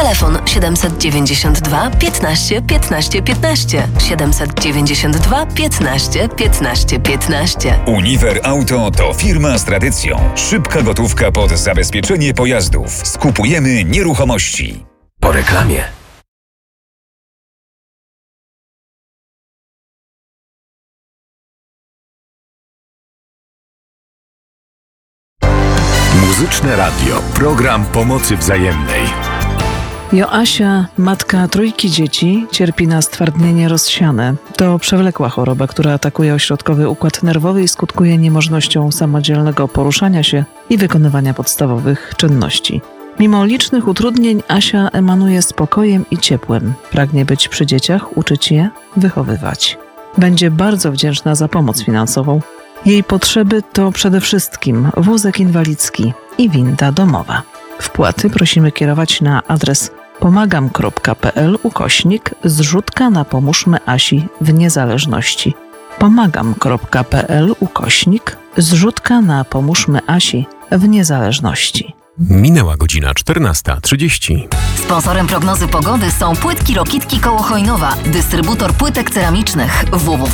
Telefon 792 15 15 15. 792 15 15 15. Uniwer Auto to firma z tradycją. Szybka gotówka pod zabezpieczenie pojazdów. Skupujemy nieruchomości. Po reklamie. Muzyczne Radio. Program pomocy wzajemnej. Joasia, matka trójki dzieci, cierpi na stwardnienie rozsiane. To przewlekła choroba, która atakuje ośrodkowy układ nerwowy i skutkuje niemożnością samodzielnego poruszania się i wykonywania podstawowych czynności. Mimo licznych utrudnień Asia emanuje spokojem i ciepłem. Pragnie być przy dzieciach, uczyć je, wychowywać. Będzie bardzo wdzięczna za pomoc finansową. Jej potrzeby to przede wszystkim wózek inwalidzki i winda domowa. Wpłaty prosimy kierować na adres pomagam.pl/zrzutka na pomóżmy Asi w niezależności. pomagam.pl/zrzutka na pomóżmy Asi w niezależności. Minęła godzina 14:30. Sponsorem prognozy pogody są Płytki Rokitki koło Chojnowa, dystrybutor płytek ceramicznych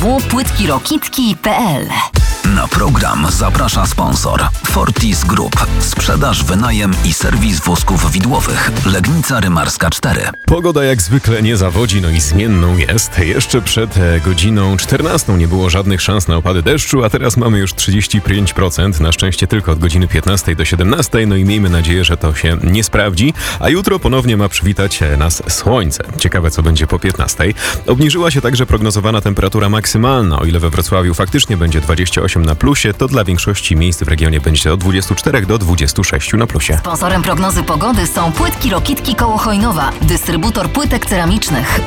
www.płytkirokitki.pl. Na program zaprasza sponsor Fortis Group. Sprzedaż, wynajem i serwis wózków widłowych. Legnica Rymarska 4. Pogoda jak zwykle nie zawodzi, no i zmienną jest. Jeszcze przed godziną 14 nie było żadnych szans na opady deszczu, a teraz mamy już 35%. Na szczęście tylko od godziny 15 do 17. No i miejmy nadzieję, że to się nie sprawdzi. A jutro ponownie ma przywitać nas słońce. Ciekawe, co będzie po 15. Obniżyła się także prognozowana temperatura maksymalna. O ile we Wrocławiu faktycznie będzie 28 na plusie, to dla większości miejsc w regionie będzie od 24 do 26 na plusie. Sponsorem prognozy pogody są Płytki Rokitki koło Chojnowa, dystrybutor płytek ceramicznych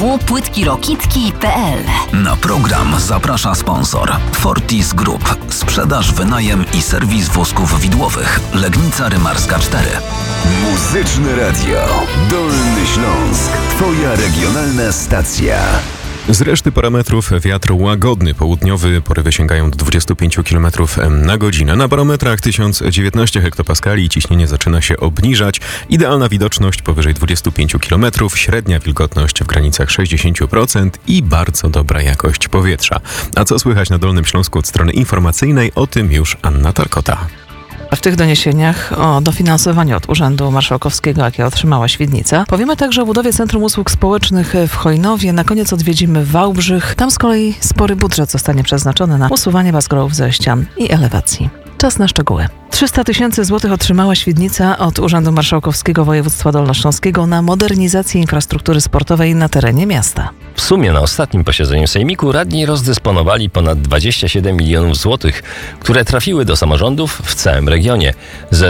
www.płytkirokitki.pl. Na program zaprasza sponsor Fortis Group. Sprzedaż, wynajem i serwis wózków widłowych. Legnica Rymarska 4. Muzyczne Radio. Dolny Śląsk. Twoja regionalna stacja. Z reszty parametrów wiatr łagodny, południowy, porywy sięgają do 25 km na godzinę. Na barometrach 1019 hektopaskali i ciśnienie zaczyna się obniżać. Idealna widoczność powyżej 25 km, średnia wilgotność w granicach 60% i bardzo dobra jakość powietrza. A co słychać na Dolnym Śląsku od strony informacyjnej? O tym już Anna Tarkota. W tych doniesieniach o dofinansowaniu od Urzędu Marszałkowskiego, jakie otrzymała Świdnica, powiemy także o budowie Centrum Usług Społecznych w Chojnowie. Na koniec odwiedzimy Wałbrzych. Tam z kolei spory budżet zostanie przeznaczony na usuwanie bazgrołów ze ścian i elewacji. Czas na szczegóły. 300 000 złotych otrzymała Świdnica od Urzędu Marszałkowskiego Województwa Dolnośląskiego na modernizację infrastruktury sportowej na terenie miasta. W sumie na ostatnim posiedzeniu Sejmiku radni rozdysponowali ponad 27 milionów złotych, które trafiły do samorządów w całym regionie. Ze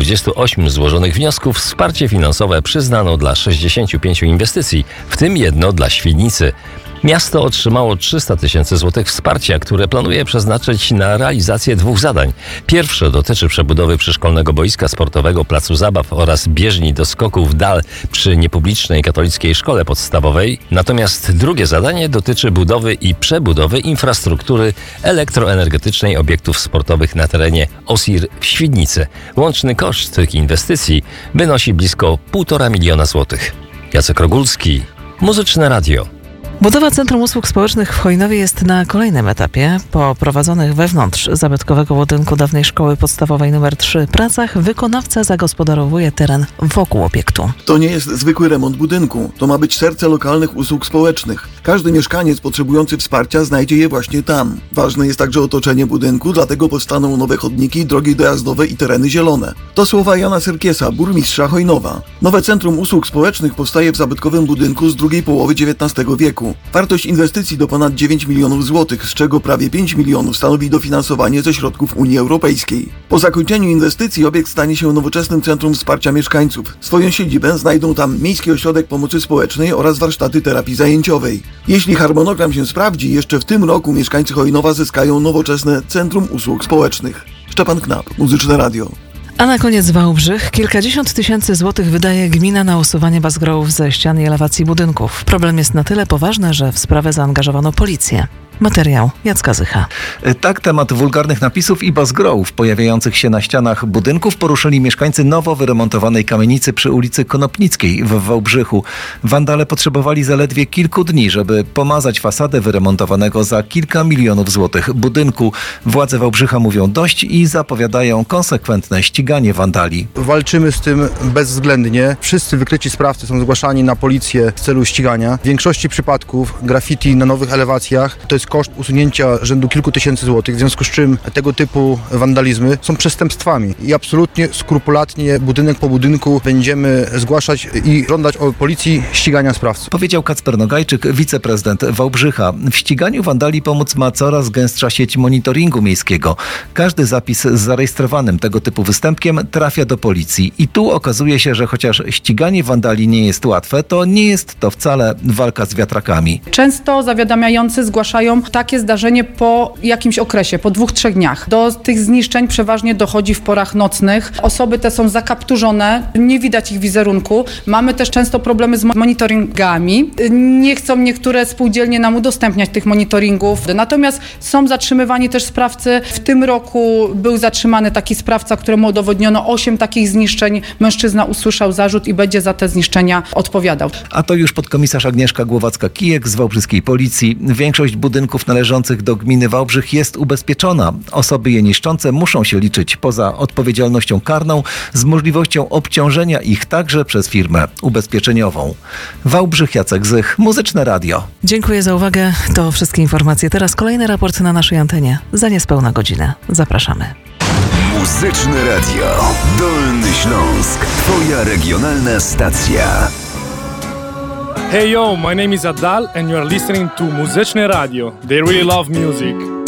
128 złożonych wniosków wsparcie finansowe przyznano dla 65 inwestycji, w tym jedno dla Świdnicy. Miasto otrzymało 300 000 złotych wsparcia, które planuje przeznaczyć na realizację 2 zadań. Pierwsze dotyczy przebudowy przyszkolnego boiska sportowego, placu zabaw oraz bieżni do skoków w dal przy niepublicznej katolickiej szkole podstawowej. Natomiast drugie zadanie dotyczy budowy i przebudowy infrastruktury elektroenergetycznej obiektów sportowych na terenie OSIR w Świdnicy. Łączny koszt tych inwestycji wynosi blisko 1,5 miliona złotych. Jacek Rogulski, Muzyczne Radio. Budowa Centrum Usług Społecznych w Chojnowie jest na kolejnym etapie. Po prowadzonych wewnątrz zabytkowego budynku dawnej szkoły podstawowej nr 3 pracach wykonawca zagospodarowuje teren wokół obiektu. To nie jest zwykły remont budynku. To ma być serce lokalnych usług społecznych. Każdy mieszkaniec potrzebujący wsparcia znajdzie je właśnie tam. Ważne jest także otoczenie budynku, dlatego powstaną nowe chodniki, drogi dojazdowe i tereny zielone. To słowa Jana Syrkiesa, burmistrza Chojnowa. Nowe Centrum Usług Społecznych powstaje w zabytkowym budynku z drugiej połowy XIX wieku. Wartość inwestycji to ponad 9 milionów złotych, z czego prawie 5 milionów stanowi dofinansowanie ze środków Unii Europejskiej. Po zakończeniu inwestycji obiekt stanie się nowoczesnym centrum wsparcia mieszkańców. Swoją siedzibę znajdą tam Miejski Ośrodek Pomocy Społecznej oraz warsztaty terapii zajęciowej. Jeśli harmonogram się sprawdzi, jeszcze w tym roku mieszkańcy Chojnowa zyskają nowoczesne Centrum Usług Społecznych. Szczepan Knap, Muzyczne Radio. A na koniec Wałbrzych. Kilkadziesiąt tysięcy złotych wydaje gmina na usuwanie bazgrołów ze ścian i elewacji budynków. Problem jest na tyle poważny, że w sprawę zaangażowano policję. Materiał Jacka Zycha. Tak temat wulgarnych napisów i bazgrołów pojawiających się na ścianach budynków poruszyli mieszkańcy nowo wyremontowanej kamienicy przy ulicy Konopnickiej w Wałbrzychu. Wandale potrzebowali zaledwie kilku dni, żeby pomazać fasadę wyremontowanego za kilka milionów złotych budynku. Władze Wałbrzycha mówią dość i zapowiadają konsekwentne ściganie wandali. Walczymy z tym bezwzględnie. Wszyscy wykryci sprawcy są zgłaszani na policję w celu ścigania. W większości przypadków graffiti na nowych elewacjach to jest koszt usunięcia rzędu kilku tysięcy złotych, w związku z czym tego typu wandalizmy są przestępstwami i absolutnie skrupulatnie budynek po budynku będziemy zgłaszać i żądać od policji ścigania sprawców. Powiedział Kacper Nogajczyk, wiceprezydent Wałbrzycha. W ściganiu wandali pomóc ma coraz gęstsza sieć monitoringu miejskiego. Każdy zapis z zarejestrowanym tego typu występkiem trafia do policji i tu okazuje się, że chociaż ściganie wandali nie jest łatwe, to nie jest to wcale walka z wiatrakami. Często zawiadamiający zgłaszają takie zdarzenie po jakimś okresie, po 2-3 dniach. Do tych zniszczeń przeważnie dochodzi w porach nocnych. Osoby te są zakapturzone, nie widać ich wizerunku. Mamy też często problemy z monitoringami. Nie chcą niektóre spółdzielnie nam udostępniać tych monitoringów. Natomiast są zatrzymywani też sprawcy. W tym roku był zatrzymany taki sprawca, któremu udowodniono 8 takich zniszczeń. Mężczyzna usłyszał zarzut i będzie za te zniszczenia odpowiadał. A to już podkomisarz Agnieszka Głowacka-Kijek z wałbrzyskiej policji. Większość budynków należących do gminy Wałbrzych jest ubezpieczona. Osoby je niszczące muszą się liczyć poza odpowiedzialnością karną z możliwością obciążenia ich także przez firmę ubezpieczeniową. Wałbrzych, Jacek Zych, Muzyczne Radio. Dziękuję za uwagę. To wszystkie informacje. Teraz kolejny raport na naszej antenie. Za niespełna godzinę. Zapraszamy. Muzyczne Radio. Dolny Śląsk. Twoja regionalna stacja. Hey yo, my name is Adal and you are listening to Muzyczne Radio. They really love music.